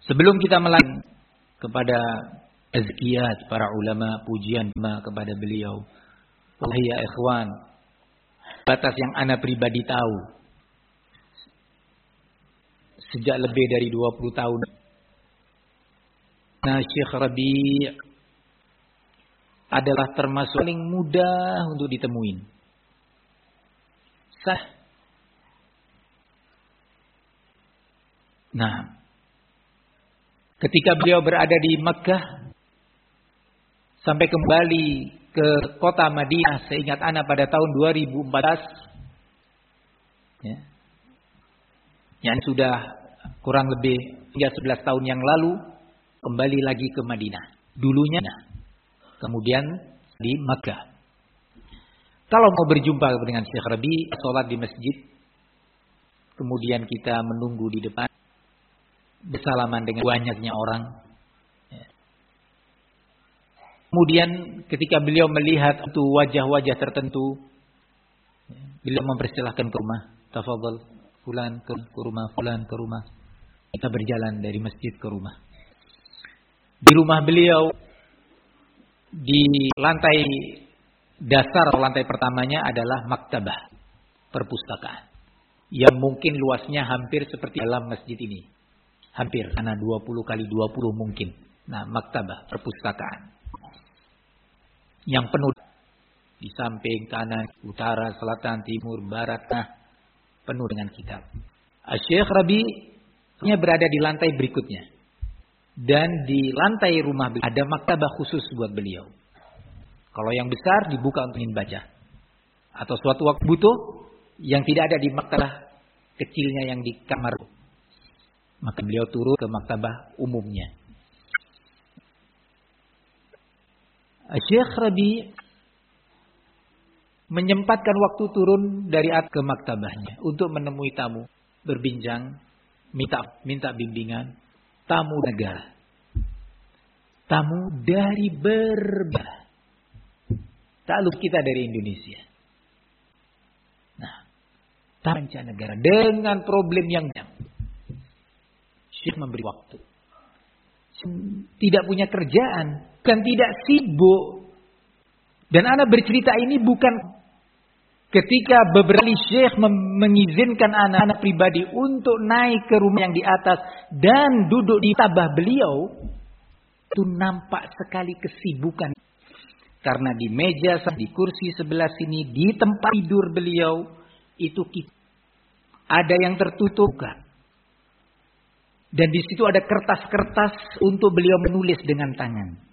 Sebelum kita melanjutkan kepada azkiyat para ulama, pujian kepada beliau. Wallahi ya ikhwan, batas yang ana pribadi tahu sejak lebih dari 20 tahun. Nah, Syekh Rabi' adalah termasuk paling mudah untuk ditemuin. Sah. Nah, ketika beliau berada di Mekkah sampai kembali ke kota Madinah, seingat ana pada tahun 2014, ya, yang sudah kurang lebih hingga 11 tahun yang lalu, kembali lagi ke Madinah. Dulunya, kemudian di Makkah. Kalau mau berjumpa dengan Syekh Rabi, sholat di masjid, kemudian kita menunggu di depan, bersalaman dengan banyaknya orang. Kemudian ketika beliau melihat itu wajah-wajah tertentu, beliau mempersilahkan ke rumah. Tafadhal, fulan ke rumah, fulan ke rumah. Kita berjalan dari masjid ke rumah. Di rumah beliau, di lantai dasar atau lantai pertamanya adalah maktabah, perpustakaan. Yang mungkin luasnya hampir seperti dalam masjid ini. Hampir, karena 20 kali 20 mungkin. Nah, maktabah, perpustakaan. Yang penuh di samping, kanan, utara, selatan, timur, barat, nah, penuh dengan kitab. Syekh Rabi' berada di lantai berikutnya. Dan di lantai rumah beliau ada maktabah khusus buat beliau. Kalau yang besar dibuka untuk ingin baca. Atau suatu waktu butuh yang tidak ada di maktabah kecilnya yang di kamar. Maka beliau turun ke maktabah umumnya. Syekh Rabi' menyempatkan waktu turun dari atas ke maktabahnya untuk menemui tamu, berbincang, minta bimbingan, tamu negara. Tamu dari berbagai. Tak lupa kita dari Indonesia. Nah, mancanegara dengan problem yang banyak. Syekh memberi waktu. Tidak punya kerjaan, kan tidak sibuk. Dan ana bercerita ini bukan ketika beberapa kali Syekh mengizinkan anak-anak pribadi untuk naik ke rumah yang di atas dan duduk di tabah beliau, itu nampak sekali kesibukan. Karena di meja, di kursi sebelah sini, di tempat tidur beliau, itu ada yang tertutup. Dan di situ ada kertas-kertas untuk beliau menulis dengan tangan.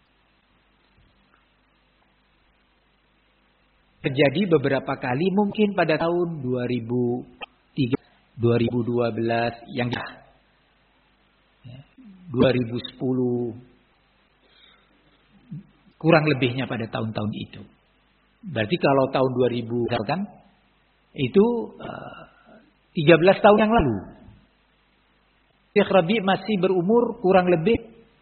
Terjadi beberapa kali, mungkin pada tahun 2003, 2012, yang 2010, kurang lebihnya pada tahun-tahun itu. Berarti kalau tahun 2000 kan, itu 13 tahun yang lalu. Syekh Rabi' masih berumur kurang lebih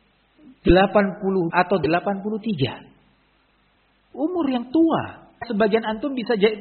80 atau 83. Umur yang tua. Sebagian antum bisa